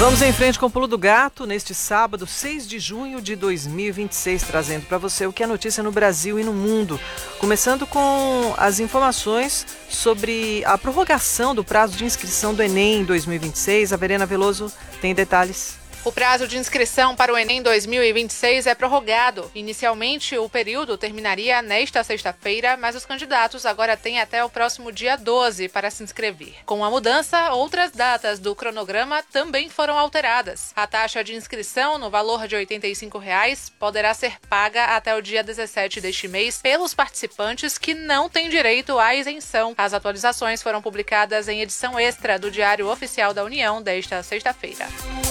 Vamos em frente com o Pulo do Gato, neste sábado, 6 de junho de 2026, trazendo para você o que é notícia no Brasil e no mundo. Começando com as informações sobre a prorrogação do prazo de inscrição do Enem 2026. A Verena Veloso tem detalhes. O prazo de inscrição para o Enem 2026 é prorrogado. Inicialmente, o período terminaria nesta sexta-feira, mas os candidatos agora têm até o próximo dia 12 para se inscrever. Com a mudança, outras datas do cronograma também foram alteradas. A taxa de inscrição, no valor de R$ 85, poderá ser paga até o dia 17 deste mês pelos participantes que não têm direito à isenção. As atualizações foram publicadas em edição extra do Diário Oficial da União desta sexta-feira.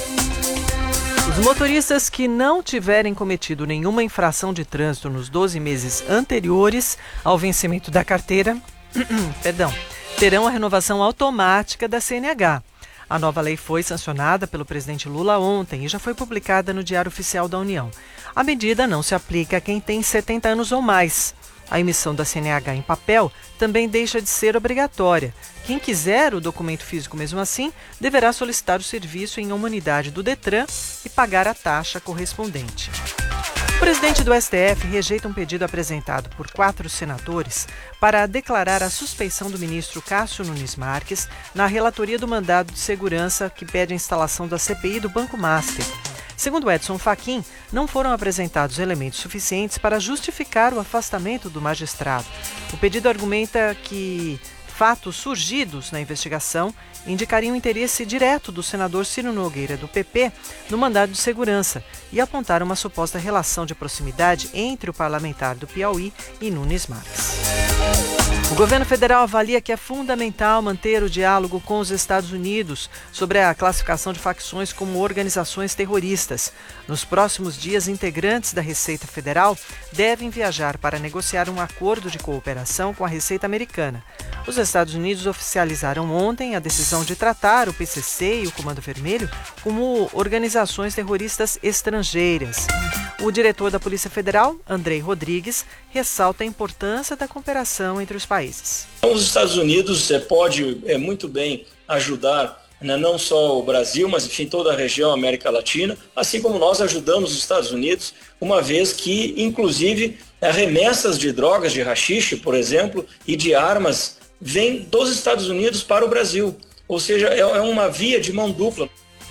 Os motoristas que não tiverem cometido nenhuma infração de trânsito nos 12 meses anteriores ao vencimento da carteira, terão a renovação automática da CNH. A nova lei foi sancionada pelo presidente Lula ontem e já foi publicada no Diário Oficial da União. A medida não se aplica a quem tem 70 anos ou mais. A emissão da CNH em papel também deixa de ser obrigatória. Quem quiser o documento físico mesmo assim, deverá solicitar o serviço em uma unidade do Detran e pagar a taxa correspondente. O presidente do STF rejeita um pedido apresentado por 4 senadores para declarar a suspeição do ministro Cássio Nunes Marques na relatoria do mandado de segurança que pede a instalação da CPI do Banco Master. Segundo Edson Fachin, não foram apresentados elementos suficientes para justificar o afastamento do magistrado. O pedido argumenta que fatos surgidos na investigação indicariam interesse direto do senador Ciro Nogueira, do PP, no mandado de segurança e apontaram uma suposta relação de proximidade entre o parlamentar do Piauí e Nunes Marques. O governo federal avalia que é fundamental manter o diálogo com os Estados Unidos sobre a classificação de facções como organizações terroristas. Nos próximos dias, integrantes da Receita Federal devem viajar para negociar um acordo de cooperação com a Receita Americana. Os Estados Unidos oficializaram ontem a decisão de tratar o PCC e o Comando Vermelho como organizações terroristas estrangeiras. O diretor da Polícia Federal, Andrei Rodrigues, ressalta a importância da cooperação entre os países. Os Estados Unidos pode muito bem ajudar não só o Brasil, mas enfim toda a região América Latina, assim como nós ajudamos os Estados Unidos, uma vez que inclusive remessas de drogas, de haxixe, por exemplo, e de armas vêm dos Estados Unidos para o Brasil, ou seja, é uma via de mão dupla.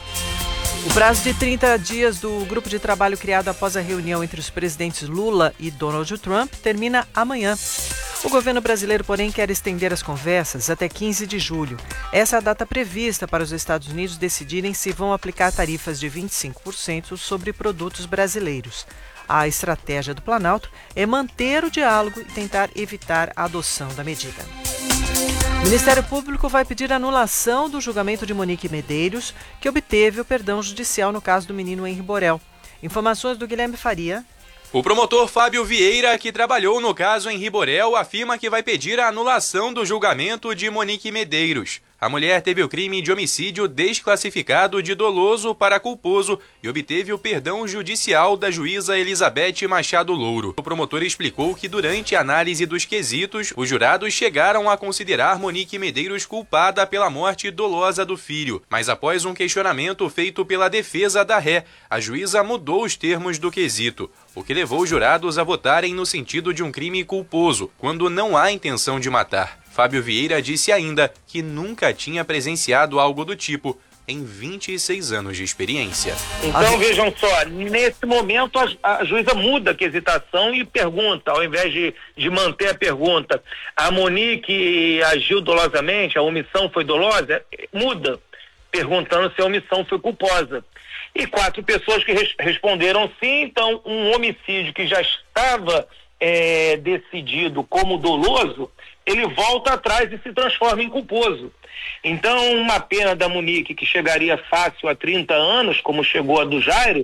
O prazo de 30 dias do grupo de trabalho criado após a reunião entre os presidentes Lula e Donald Trump termina amanhã. O governo brasileiro, porém, quer estender as conversas até 15 de julho. Essa é a data prevista para os Estados Unidos decidirem se vão aplicar tarifas de 25% sobre produtos brasileiros. A estratégia do Planalto é manter o diálogo e tentar evitar a adoção da medida. O Ministério Público vai pedir anulação do julgamento de Monique Medeiros, que obteve o perdão judicial no caso do menino Henri Borel. Informações do Guilherme Faria. O promotor Fábio Vieira, que trabalhou no caso Henri Borel, afirma que vai pedir a anulação do julgamento de Monique Medeiros. A mulher teve o crime de homicídio desclassificado de doloso para culposo e obteve o perdão judicial da juíza Elizabeth Machado Louro. O promotor explicou que durante a análise dos quesitos, os jurados chegaram a considerar Monique Medeiros culpada pela morte dolosa do filho, mas após um questionamento feito pela defesa da ré, a juíza mudou os termos do quesito, o que levou os jurados a votarem no sentido de um crime culposo, quando não há intenção de matar. Fábio Vieira disse ainda que nunca tinha presenciado algo do tipo em 26 anos de experiência. Então vejam só, nesse momento a juíza muda a quesitação e pergunta, ao invés de manter a pergunta, a Monique agiu dolosamente, a omissão foi dolosa, muda, perguntando se a omissão foi culposa. E 4 pessoas que responderam sim, então um homicídio que já estava decidido como doloso, ele volta atrás e se transforma em culposo. Então, uma pena da Monique que chegaria fácil a 30 anos, como chegou a do Jairo,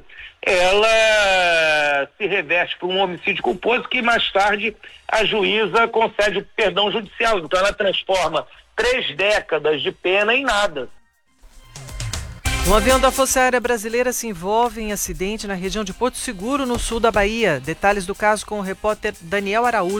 ela se reveste por um homicídio culposo que mais tarde a juíza concede o perdão judicial. Então ela transforma 3 décadas de pena em nada. Um avião da Força Aérea Brasileira se envolve em acidente na região de Porto Seguro, no sul da Bahia. Detalhes do caso com o repórter Daniel Araújo.